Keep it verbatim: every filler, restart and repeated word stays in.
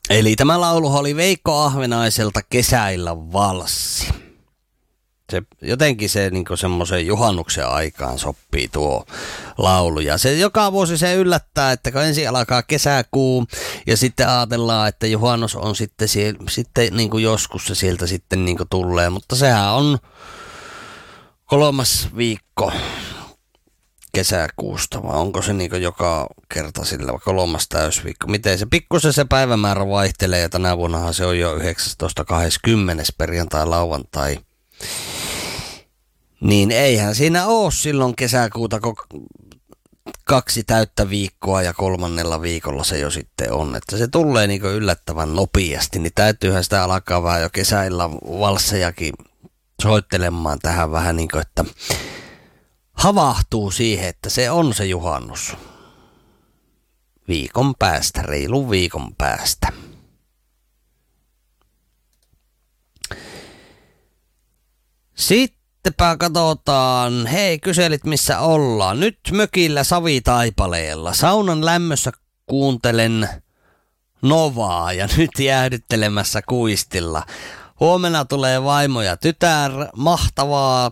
Eli tämä laulu oli Veikko Ahvenaiselta Kesäillan valssi. Se, jotenkin se niin semmoisen juhannuksen aikaan sopii tuo laulu. Ja se joka vuosi se yllättää, että kun ensin alkaa kesäkuu ja sitten ajatellaan, että juhannus on sitten, siellä, sitten niin joskus se sieltä sitten niin tulee. Mutta sehän on kolmas viikko kesäkuusta, vai onko se niin joka kerta sillä kolmas täysviikko? Miten se pikkusen se päivämäärä vaihtelee, ja tänä vuonnahan se on jo yhdeksästoista kaksikymmentä perjantai, lauantai. Niin eihän siinä ole silloin kesäkuuta kaksi täyttä viikkoa ja kolmannella viikolla se jo sitten on. Että se tulee niin yllättävän nopeasti, niin täytyyhän sitä alkaa vähän jo kesäillä valssejakin soittelemaan tähän vähän niin kuin, että havahtuu siihen, että se on se juhannus. Viikon päästä, reilun viikon päästä. Sittenpä katsotaan, hei kyselit missä ollaan. Nyt mökillä Savitaipaleella. Saunan lämmössä kuuntelen Novaa ja nyt jäähdyttelemässä kuistilla. Huomenna tulee vaimo ja tytär, mahtavaa